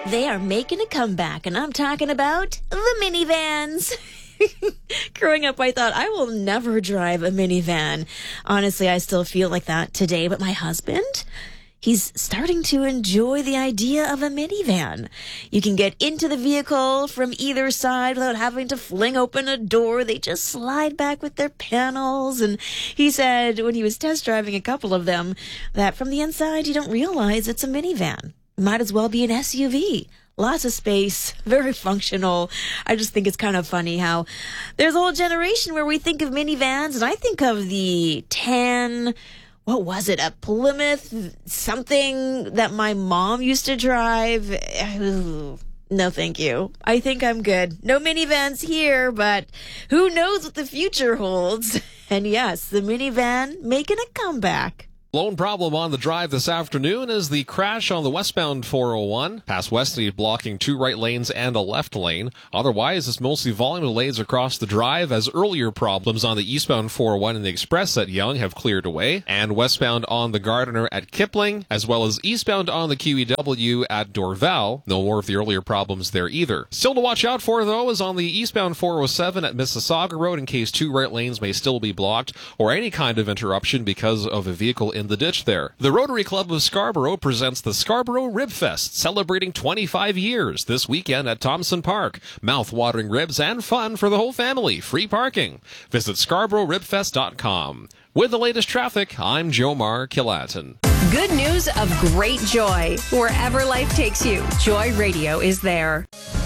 They are making a comeback, and I'm talking about the minivans. Growing up, I thought I will never drive a minivan. Honestly, I still feel like that today, but my husband, he's starting to enjoy the idea of a minivan. You can get into the vehicle from either side without having to fling open a door. They just slide back with their panels. And he said when he was test driving a couple of them that from the inside, you don't realize it's a minivan. Might as well be an SUV. Lots of space, very functional. I just think it's kind of funny how there's a whole generation where we think of minivans, and I think of the what was it, a Plymouth something that my mom used to drive. No, thank you. I think I'm good. No minivans here, but who knows what the future holds. And yes, the minivan making a comeback. Lone problem on the drive this afternoon is the crash on the westbound 401, past Westmead, blocking 2 right lanes and a left lane. Otherwise, it's mostly volume delays across the drive, as earlier problems on the eastbound 401 and the Express at Yonge have cleared away, and westbound on the Gardiner at Kipling, as well as eastbound on the QEW at Dorval. No more of the earlier problems there either. Still to watch out for, though, is on the eastbound 407 at Mississauga Road, in case 2 right lanes may still be blocked, or any kind of interruption because of a vehicle in the ditch there. The Rotary Club of Scarborough presents the Scarborough Rib Fest, celebrating 25 years this weekend at Thompson Park. Mouth-watering ribs and fun for the whole family. Free parking. Visit ScarboroughRibFest.com. With the latest traffic, I'm Jomar Killatin. Good news of great joy. Wherever life takes you, Joy Radio is there.